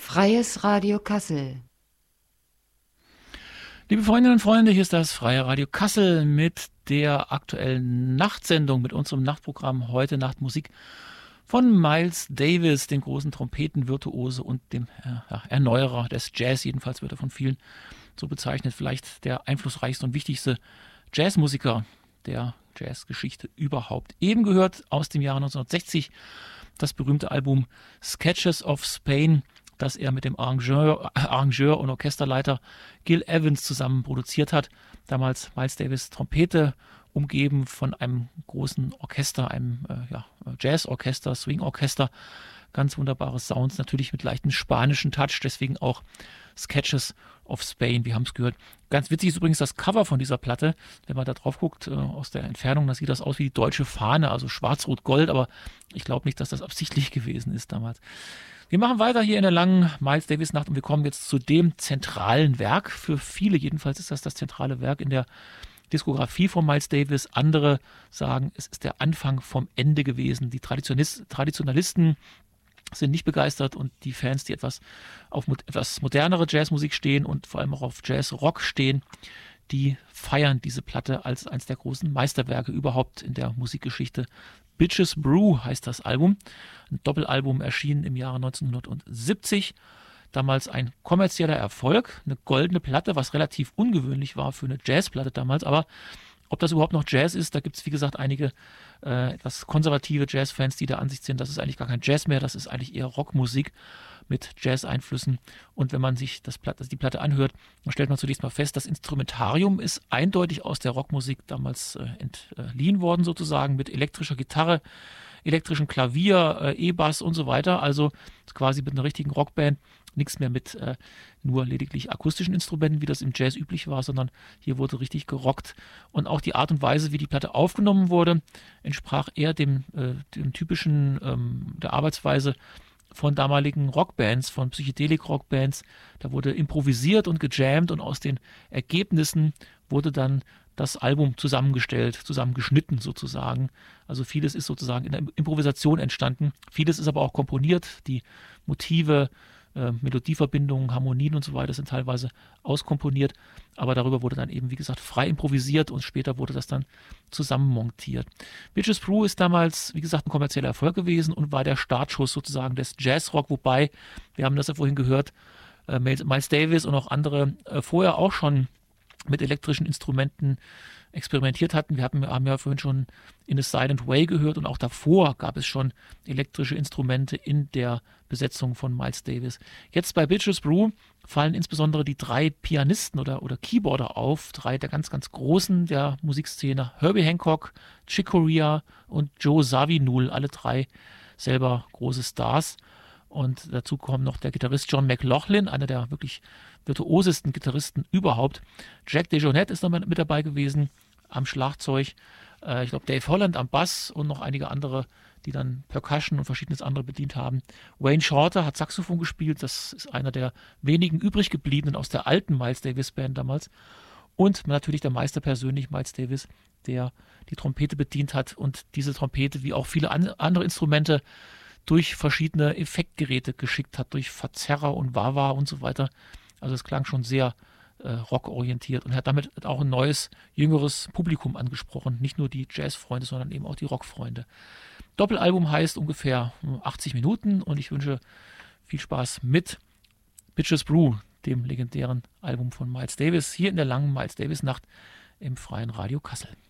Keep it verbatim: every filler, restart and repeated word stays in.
Freies Radio Kassel. Liebe Freundinnen und Freunde, hier ist das Freie Radio Kassel mit der aktuellen Nachtsendung, mit unserem Nachtprogramm Heute Nacht Musik von Miles Davis, dem großen Trompetenvirtuose und dem äh, Erneuerer des Jazz. Jedenfalls wird er von vielen so bezeichnet, vielleicht der einflussreichste und wichtigste Jazzmusiker der Jazzgeschichte überhaupt. Eben gehört aus dem Jahre neunzehnhundertsechzig das berühmte Album Sketches of Spain, das er mit dem Arrangeur, Arrangeur und Orchesterleiter Gil Evans zusammen produziert hat. Damals Miles Davis Trompete, umgeben von einem großen Orchester, einem äh, ja, Jazzorchester, Swingorchester. Ganz wunderbare Sounds, natürlich mit leichten spanischen Touch, deswegen auch Sketches of Spain, wir haben es gehört. Ganz witzig ist übrigens das Cover von dieser Platte, wenn man da drauf guckt, äh, aus der Entfernung, da sieht das aus wie die deutsche Fahne, also schwarz-rot-gold, aber ich glaube nicht, dass das absichtlich gewesen ist damals. Wir machen weiter hier in der langen Miles Davis Nacht und wir kommen jetzt zu dem zentralen Werk. Für viele jedenfalls ist das das zentrale Werk in der Diskografie von Miles Davis. Andere sagen, es ist der Anfang vom Ende gewesen. Die Traditionalisten sind nicht begeistert und die Fans, die etwas auf etwas modernere Jazzmusik stehen und vor allem auch auf Jazzrock stehen, die feiern diese Platte als eines der großen Meisterwerke überhaupt in der Musikgeschichte. Bitches Brew heißt das Album. Ein Doppelalbum erschienen im Jahre neunzehnhundertsiebzig. Damals ein kommerzieller Erfolg, eine goldene Platte, was relativ ungewöhnlich war für eine Jazzplatte damals. Aber ob das überhaupt noch Jazz ist, da gibt es wie gesagt einige äh, etwas konservative Jazzfans, die der Ansicht sind, das ist eigentlich gar kein Jazz mehr, das ist eigentlich eher Rockmusik mit Jazz-Einflüssen. Und wenn man sich das Platte, also die Platte anhört, dann stellt man zunächst mal fest, das Instrumentarium ist eindeutig aus der Rockmusik damals äh, entliehen worden sozusagen, mit elektrischer Gitarre, elektrischen Klavier, äh, E-Bass und so weiter. Also quasi mit einer richtigen Rockband. Nichts mehr mit äh, nur lediglich akustischen Instrumenten, wie das im Jazz üblich war, sondern hier wurde richtig gerockt. Und auch die Art und Weise, wie die Platte aufgenommen wurde, entsprach eher dem, äh, dem typischen, ähm, der Arbeitsweise von damaligen Rockbands, von Psychedelik-Rockbands. Da wurde improvisiert und gejammt und aus den Ergebnissen wurde dann das Album zusammengestellt, zusammengeschnitten sozusagen. Also vieles ist sozusagen in der Improvisation entstanden. Vieles ist aber auch komponiert. Die Motive, äh, Melodieverbindungen, Harmonien und so weiter sind teilweise auskomponiert. Aber darüber wurde dann eben, wie gesagt, frei improvisiert und später wurde das dann zusammenmontiert. Bitches Brew ist damals, wie gesagt, ein kommerzieller Erfolg gewesen und war der Startschuss sozusagen des Jazzrock. Wobei, wir haben das ja vorhin gehört, äh, Miles Davis und auch andere äh, vorher auch schon mit elektrischen Instrumenten experimentiert hatten. Wir hatten, haben ja vorhin schon In a Silent Way gehört und auch davor gab es schon elektrische Instrumente in der Besetzung von Miles Davis. Jetzt bei Bitches Brew fallen insbesondere die drei Pianisten oder, oder Keyboarder auf, drei der ganz, ganz Großen der Musikszene, Herbie Hancock, Chick Corea und Joe Zawinul, alle drei selber große Stars. Und dazu kommt noch der Gitarrist John McLaughlin, einer der wirklich virtuosesten Gitarristen überhaupt. Jack DeJohnette ist noch mit dabei gewesen am Schlagzeug. Äh, ich glaube Dave Holland am Bass und noch einige andere, die dann Percussion und verschiedenes andere bedient haben. Wayne Shorter hat Saxophon gespielt. Das ist einer der wenigen übrig gebliebenen aus der alten Miles Davis Band damals. Und natürlich der Meister persönlich, Miles Davis, der die Trompete bedient hat und diese Trompete wie auch viele an, andere Instrumente durch verschiedene Effektgeräte geschickt hat, durch Verzerrer und Wah-Wah und so weiter. Also es klang schon sehr äh, rockorientiert und hat damit auch ein neues, jüngeres Publikum angesprochen. Nicht nur die Jazzfreunde, sondern eben auch die Rockfreunde. Doppelalbum heißt ungefähr achtzig Minuten und ich wünsche viel Spaß mit Bitches Brew, dem legendären Album von Miles Davis, hier in der langen Miles Davis Nacht im Freien Radio Kassel.